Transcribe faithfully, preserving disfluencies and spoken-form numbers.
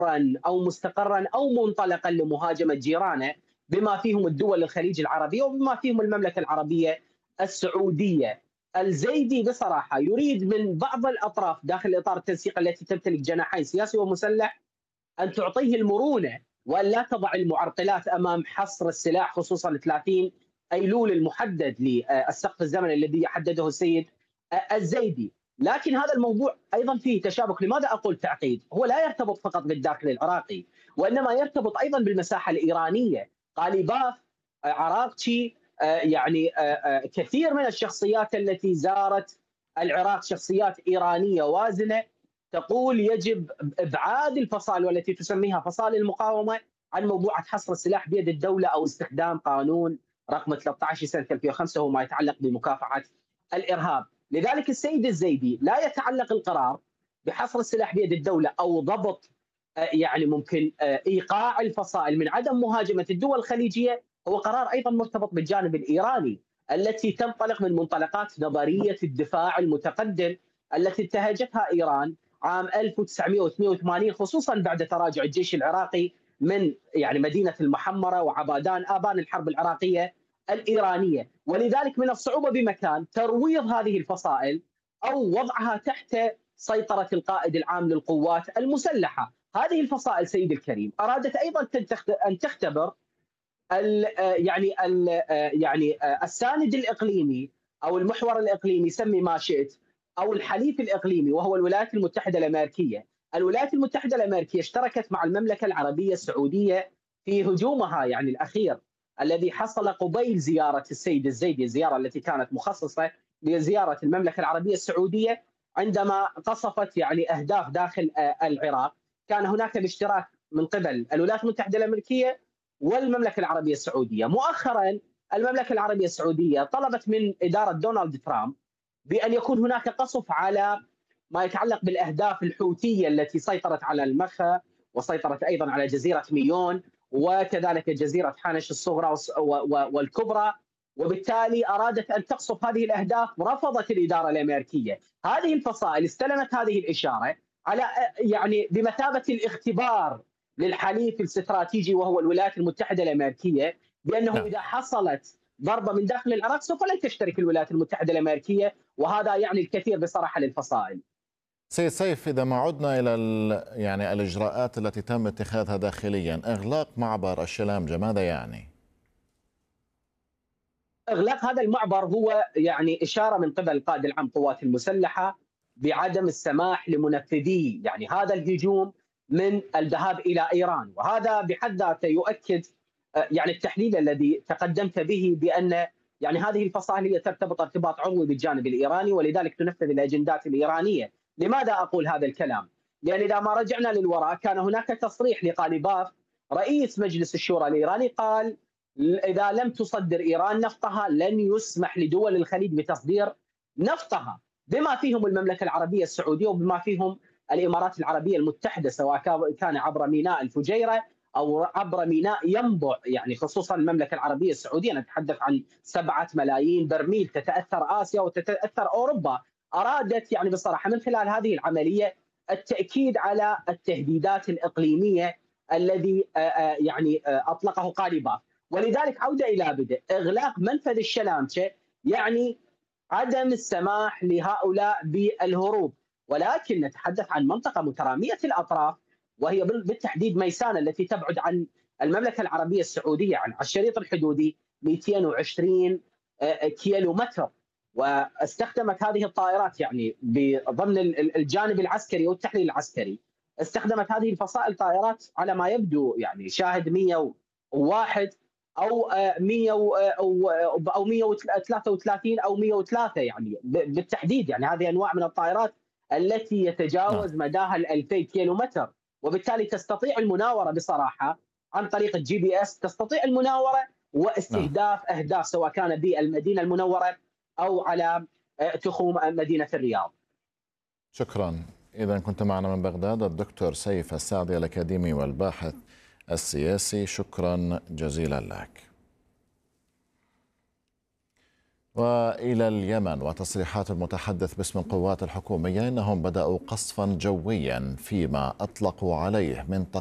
أو مستقرا أو منطلقا لمهاجمة جيرانه بما فيهم الدول الخليج العربية وبما فيهم المملكة العربية السعودية. الزيدي بصراحة يريد من بعض الأطراف داخل إطار التنسيق التي تمتلك جناحين سياسي ومسلح أن تعطيه المرونة وأن لا تضع المعرقلات أمام حصر السلاح، خصوصا ثلاثين أيلول المحدد للسقف الزمني الذي حدده السيد الزيدي. لكن هذا الموضوع أيضا فيه تشابك. لماذا أقول تعقيد؟ هو لا يرتبط فقط بالداخل العراقي وإنما يرتبط أيضا بالمساحة الإيرانية. قاليباف، عراقتشي، يعني كثير من الشخصيات التي زارت العراق شخصيات إيرانية وازنة تقول يجب إبعاد الفصائل والتي تسميها فصائل المقاومة عن موضوع حصر السلاح بيد الدولة أو استخدام قانون رقم ثلاثة عشر سنة ألفين وخمسة وما يتعلق بمكافحة الإرهاب. لذلك السيد الزيدي لا يتعلق القرار بحصر السلاح بيد الدولة أو ضبط يعني ممكن إيقاع الفصائل من عدم مهاجمة الدول الخليجية، هو قرار أيضا مرتبط بالجانب الإيراني التي تنطلق من منطلقات نظرية الدفاع المتقدم التي انتهجتها إيران عام ألف وتسعمئة واثنين وثمانين، خصوصا بعد تراجع الجيش العراقي من يعني مدينة المحمرة وعبادان آبان الحرب العراقية الإيرانية. ولذلك من الصعوبة بمكان ترويض هذه الفصائل أو وضعها تحت سيطرة القائد العام للقوات المسلحة. هذه الفصائل سيدي الكريم أرادت أيضا أن تختبر ال يعني ال يعني الساند الإقليمي أو المحور الإقليمي، سمي ما شئت، أو الحليف الإقليمي وهو الولايات المتحدة الأمريكية. الولايات المتحدة الأمريكية اشتركت مع المملكة العربية السعودية في هجومها يعني الأخير الذي حصل قبيل زيارة السيد الزيدي، الزيارة التي كانت مخصصة لزيارة المملكة العربية السعودية عندما قصفت يعني أهداف داخل العراق. كان هناك الاشتراك من قبل الولايات المتحدة الأمريكية والمملكة العربية السعودية. مؤخرا المملكة العربية السعودية طلبت من إدارة دونالد ترامب بأن يكون هناك قصف على ما يتعلق بالأهداف الحوثية التي سيطرت على المخا وسيطرت أيضا على جزيرة ميون وكذلك جزيرة حانش الصغرى والكبرى، وبالتالي أرادت أن تقصف هذه الأهداف. رفضت الإدارة الأمريكية هذه الفصائل، استلمت هذه الإشارة على يعني بمثابة الاختبار للحليف الاستراتيجي وهو الولايات المتحدة الأمريكية، بأنه إذا حصلت ضربة من داخل العراق سوف لن تشترك الولايات المتحدة الأمريكية، وهذا يعني الكثير بصراحة للفصائل. سيد سيف، إذا ما عدنا إلى يعني الإجراءات التي تم اتخاذها داخليا، إغلاق معبر الشلامجة ماذا يعني؟ إغلاق هذا المعبر هو يعني إشارة من قبل القائد العام القوات المسلحة بعدم السماح لمنفذي يعني هذا الهجوم من الذهاب إلى إيران، وهذا بحد ذاته يؤكد يعني التحليل الذي تقدمت به بأن يعني هذه الفصائل هي ترتبط ارتباط عضوي بالجانب الإيراني ولذلك تنفذ الأجندات الإيرانية. لماذا أقول هذا الكلام؟ لأن إذا ما رجعنا للوراء كان هناك تصريح لقاليباف رئيس مجلس الشورى الإيراني، قال إذا لم تصدر إيران نفطها لن يسمح لدول الخليج بتصدير نفطها بما فيهم المملكة العربية السعودية وبما فيهم الإمارات العربية المتحدة، سواء كان عبر ميناء الفجيرة أو عبر ميناء ينبع. يعني خصوصا المملكة العربية السعودية نتحدث عن سبعة ملايين برميل، تتأثر آسيا وتتأثر أوروبا. أرادت يعني بصراحة من خلال هذه العملية التأكيد على التهديدات الإقليمية الذي يعني أطلقه قاليباف. ولذلك عودة إلى بدء إغلاق منفذ الشلامشة يعني عدم السماح لهؤلاء بالهروب، ولكن نتحدث عن منطقة مترامية الأطراف وهي بالتحديد ميسان التي تبعد عن المملكة العربية السعودية عن الشريط الحدودي مئتين وعشرين كيلو متر. واستخدمت هذه الطائرات يعني ضمن الجانب العسكري والتحليل العسكري، استخدمت هذه الفصائل طائرات على ما يبدو يعني شاهد مئة وواحد او مئة او مئة وثلاثة وثلاثين او مئة وثلاثة يعني بالتحديد. يعني هذه انواع من الطائرات التي يتجاوز مداها ال ألفين كيلو متر، وبالتالي تستطيع المناوره بصراحه عن طريق الجي بي اس، تستطيع المناوره واستهداف اهداف سواء كان بالمدينه المنوره او على تخوم مدينه الرياض. شكرا. اذا كنت معنا من بغداد الدكتور سيف السعدي الاكاديمي والباحث السياسي، شكرا جزيلا لك. وإلى اليمن، وتصريحات المتحدث باسم القوات الحكومية أنهم بدأوا قصفا جويا فيما أطلقوا عليه من